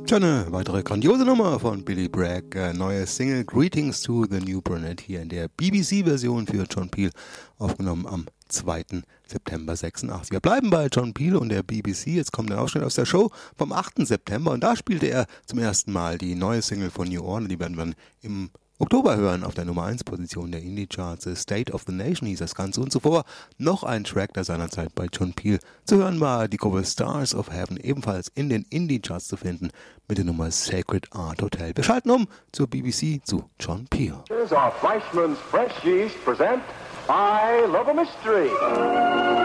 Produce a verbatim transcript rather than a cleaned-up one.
Tja, eine weitere grandiose Nummer von Billy Bragg, äh, neue Single Greetings to the New Brunette hier in der B B C-Version für John Peel, aufgenommen am zweiten September sechsundachtzig. Wir bleiben bei John Peel und der B B C, jetzt kommt ein Ausschnitt aus der Show vom achten September und da spielte er zum ersten Mal die neue Single von New Order, die werden wir im Oktober hören auf der Nummer eins Position der Indie-Charts. State of the Nation hieß das Ganze und zuvor noch ein Track, der seinerzeit bei John Peel zu hören war, die Gruppe Stars of Heaven, ebenfalls in den Indie-Charts zu finden mit der Nummer Sacred Art Hotel. Wir schalten um zur B B C zu John Peel. Here's our Fleischmann's Fresh Yeast present I Love a Mystery.